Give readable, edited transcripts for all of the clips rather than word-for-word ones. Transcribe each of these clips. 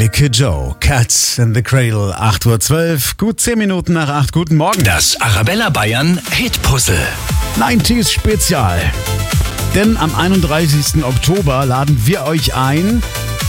Ugly Kid Joe, Cats in the Cradle, 8:12 Uhr, gut 10 Minuten nach 8. Guten Morgen. Das Arabella Bayern Hitpuzzle. 90s Spezial. Denn am 31. Oktober laden wir euch ein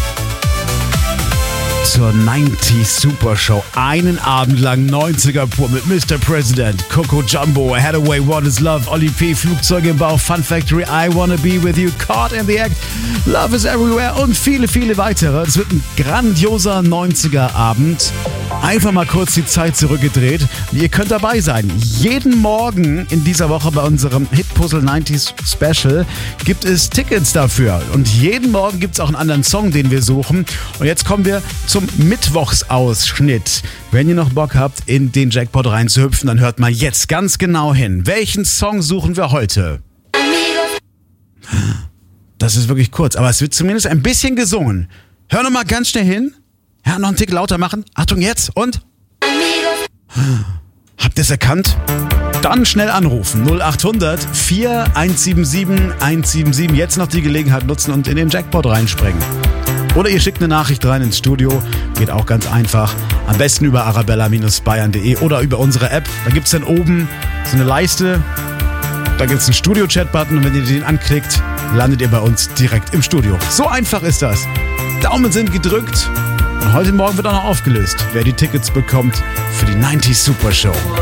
zur 90s Super Show. Einen Abend lang 90er pur mit Mr. President, Coco Jumbo, Hathaway, What is Love, Oli P., Flugzeuge im Bauch, Fun Factory, I Wanna Be With You, Caught in the Act, Love is Everywhere und viele, viele weitere. Es wird ein grandioser 90er Abend. Einfach mal kurz die Zeit zurückgedreht. Ihr könnt dabei sein. Jeden Morgen in dieser Woche bei unserem Hitpuzzle 90s Special gibt es Tickets dafür. Und jeden Morgen gibt es auch einen anderen Song, den wir suchen. Und jetzt kommen wir zum Mittwochsausschnitt. Wenn ihr noch Bock habt, in den Jackpot reinzuhüpfen, dann hört mal jetzt ganz genau hin. Welchen Song suchen wir heute? Das ist wirklich kurz, aber es wird zumindest ein bisschen gesungen. Hör noch mal ganz schnell hin. Ja, noch einen Tick lauter machen. Achtung jetzt und? Habt ihr es erkannt? Dann schnell anrufen. 0800 4177 177. Jetzt noch die Gelegenheit nutzen und in den Jackpot reinspringen. Oder ihr schickt eine Nachricht rein ins Studio. Geht auch ganz einfach. Am besten über arabella-bayern.de oder über unsere App. Da gibt es dann oben so eine Leiste. Da gibt es einen Studio-Chat-Button und wenn ihr den anklickt, landet ihr bei uns direkt im Studio. So einfach ist das. Daumen sind gedrückt. Und heute Morgen wird auch noch aufgelöst, wer die Tickets bekommt für die 90s Super Show.